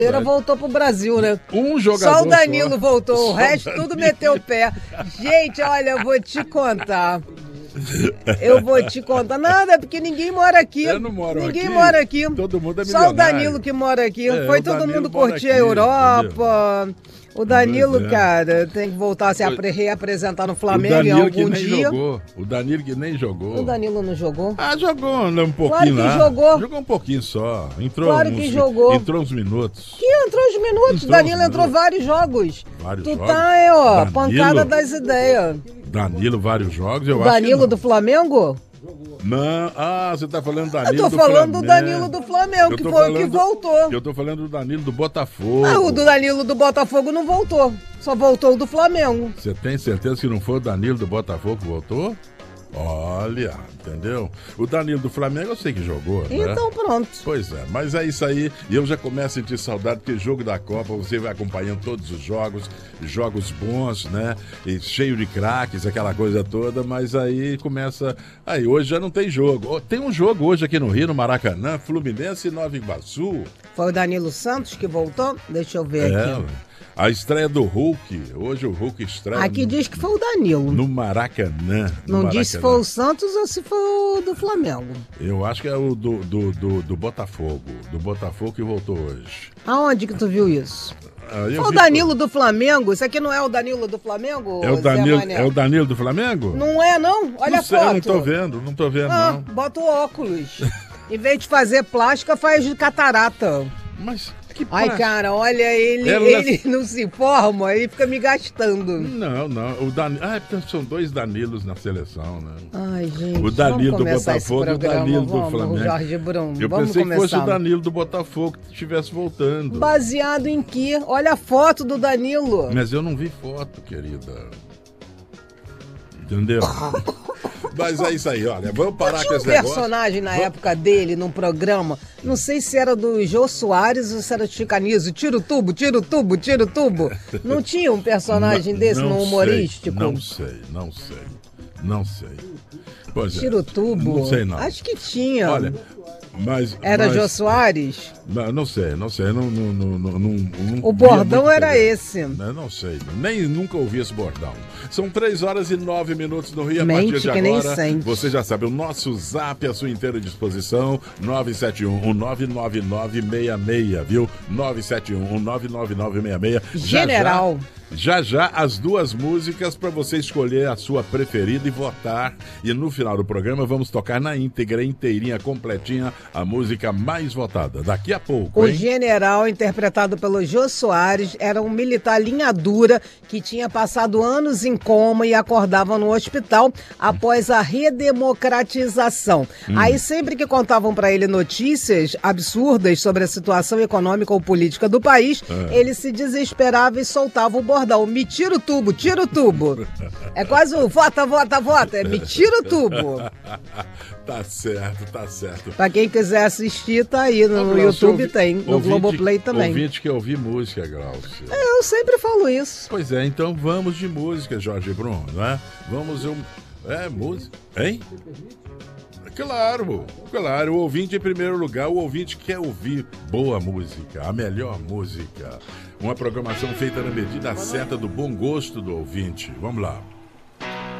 Voltou pro Brasil, né? Um jogador só o Danilo só. voltou, Só o resto Danilo. tudo meteu o pé. Gente, olha, eu vou te contar. Eu vou te contar. Nada, porque ninguém mora aqui. Eu não moro ninguém aqui. mora aqui. Todo mundo é Só o milionário. Danilo que mora aqui. É, Foi o todo Danilo mundo mora curtir aqui, a Europa. entendeu? O Danilo, Pois é. cara, tem que voltar a se reapresentar no Flamengo em O Danilo algum que nem dia. jogou. O Danilo que nem jogou. O Danilo não jogou? Ah, jogou um pouquinho Claro que lá. jogou. Jogou um pouquinho só. Entrou Claro que jogou. Entrou uns minutos. Que entrou os minutos. Entrou Danilo uns entrou minutos. vários jogos. Vários Tu jogos. tá, Danilo? pancada das ideias. Danilo, vários jogos, eu O acho que Danilo não. do Flamengo? Não, você tá falando do Eu Danilo tô do falando do Flamengo. Danilo do Flamengo, Eu que tô foi o que falando- voltou. Eu tô falando do Danilo do Botafogo. Ah, o do Danilo do Botafogo não voltou. Só voltou o do Flamengo. Você tem certeza que não foi o Danilo do Botafogo que voltou? Olha, entendeu? O Danilo do Flamengo eu sei que jogou, né? Então pronto. Pois é, mas é isso aí. E eu já começo a sentir saudade, porque jogo da Copa, você vai acompanhando todos os jogos bons, né? E cheio de craques, aquela coisa toda, mas aí começa... Aí hoje já não tem jogo. Tem um jogo hoje aqui no Rio, no Maracanã, Fluminense e Nova Iguaçu. Foi o Danilo Santos que voltou? Deixa eu ver aqui. A estreia do Hulk. Hoje o Hulk estreia Aqui diz que foi o Danilo. no Maracanã. Não diz se foi o Santos ou se foi o do Flamengo. Eu acho que é o do Botafogo. Do Botafogo que voltou hoje. Aonde que tu viu isso? Eu Foi o vi- Danilo do Flamengo? Isso aqui não é o Danilo do Flamengo, É o Zé Danilo, Mané? é o Danilo do Flamengo? Não é, não? Olha Não a sei, foto. eu não tô vendo, Ah, não. bota o óculos. Em vez de fazer plástica, faz de catarata. Mas que Ai, pá- cara, olha, ele não se informa, ele fica me gastando. Não. Porque são dois Danilos na seleção, né? Ai, gente, O Danilo vamos do começar esse Botafogo e o programa, Danilo do vamos, Flamengo. Jorge Bruno, Eu vamos pensei que fosse começar. o Danilo do Botafogo que estivesse voltando. Baseado em quê? Olha a foto do Danilo. Mas eu não vi foto, querida. Entendeu? Mas é isso aí, olha. Vamos parar com Tinha um esse negócio. personagem na época dele, num programa, não sei se era do Jô Soares ou se era do Chicanizo, tira o tubo, tira o tubo, tira o tubo. Não tinha um personagem desse no humorístico? Não sei. Pois Tira o tubo? Não sei, não. Acho que tinha. Olha, mas... Era mas- Jô Soares? Não sei. Não, O bordão via muito era TV. esse. Não sei. Nunca ouvi esse bordão. São 3h09 no Rio. A Mente partir de que nem agora, sente. você já sabe, o nosso zap à sua inteira disposição, 971-99966, viu? 971-99966. General. Já as duas músicas para você escolher a sua preferida e votar. E no final do programa vamos tocar na íntegra, inteirinha, completinha, a música mais votada. Daqui a pouco, O hein? general, interpretado pelo Jô Soares, era um militar linha dura que tinha passado anos em coma e acordava no hospital após a redemocratização. Aí sempre que contavam para ele notícias absurdas sobre a situação econômica ou política do país, ele se desesperava e soltava o bordão. Me tira o tubo, tira o tubo. É quase um vota, vota, vota. É me tira o tubo. Tá certo. Pra quem quiser assistir, tá aí no Glaucio, YouTube, tem. No Globoplay também. Ouvinte que ouvir música, Glaucio. Eu sempre falo isso. Pois é, então vamos de música, Jorge Bruno, né? Música. Hein? Claro, o ouvinte em primeiro lugar, o ouvinte quer ouvir boa música, a melhor música. Uma programação feita na medida certa do bom gosto do ouvinte. Vamos lá.